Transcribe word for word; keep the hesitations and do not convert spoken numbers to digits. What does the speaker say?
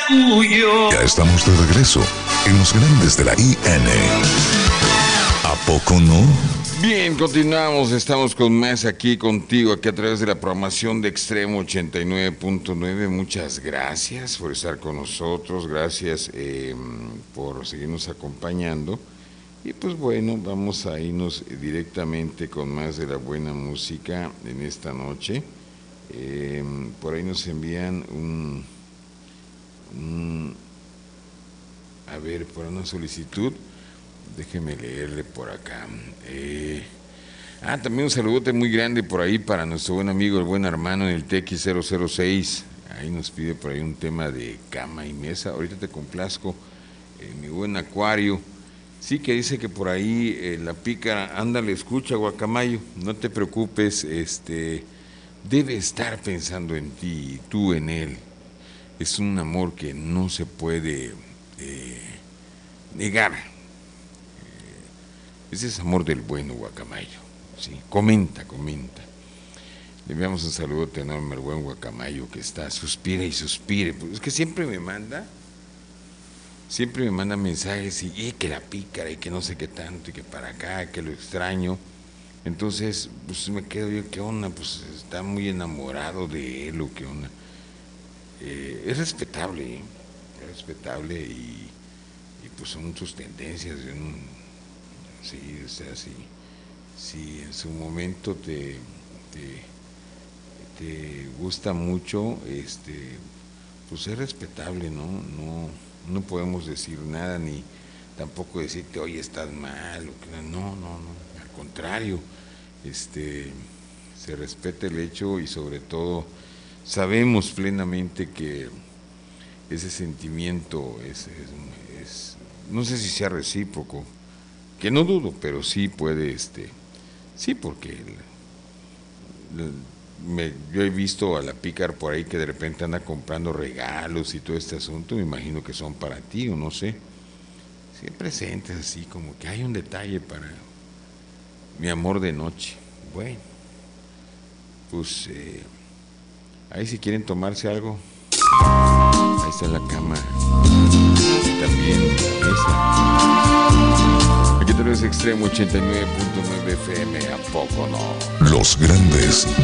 tuyo. Ya estamos de regreso en los grandes de la I N. ¿A poco no? Bien, continuamos, estamos con más aquí contigo, aquí a través de la programación de Extremo ochenta y nueve punto nueve. Muchas gracias por estar con nosotros, gracias eh, por seguirnos acompañando. Y pues bueno, vamos a irnos directamente con más de la buena música en esta noche. Eh, por ahí nos envían un, un, a ver, por una solicitud. Déjeme leerle por acá. Eh, ah, también un saludote muy grande por ahí para nuestro buen amigo, el buen hermano en el T X cero cero seis. Ahí nos pide por ahí un tema de cama y mesa. Ahorita te complazco, eh, mi buen Acuario. Sí, que dice que por ahí eh, la pícara, ándale, escucha, Guacamayo, no te preocupes, este, debe estar pensando en ti y tú en él. Es un amor que no se puede eh, negar. Ese es amor del bueno, Guacamayo. Sí, comenta, comenta. Le enviamos un saludo enorme al buen Guacamayo que está, suspira y suspire. Pues es que siempre me manda, siempre me manda mensajes y, y que la pícara y que no sé qué tanto y que para acá, que lo extraño. Entonces, pues me quedo yo, ¿qué onda? Pues está muy enamorado de él o qué onda. Eh, es respetable, ¿eh? Es respetable y, y pues son sus tendencias de un... Sí, o sea, si, si en su momento te, te, te gusta mucho, este, pues es respetable, ¿no? No, no podemos decir nada, ni tampoco decirte, oye, estás mal, o que, no, no, no, al contrario, este, se respeta el hecho y sobre todo sabemos plenamente que ese sentimiento es, es, es no sé si sea recíproco, que no dudo, pero sí puede, este, sí, porque el, el, me, yo he visto a la pícara por ahí que de repente anda comprando regalos y todo este asunto, me imagino que son para ti o no sé, siempre presentes así como que hay un detalle para mi amor de noche. Bueno, pues eh, ahí si quieren tomarse algo, ahí está la cama y también la mesa. Aquí tenemos Extremo ochenta y nueve punto nueve F M, ¿a poco no? Los grandes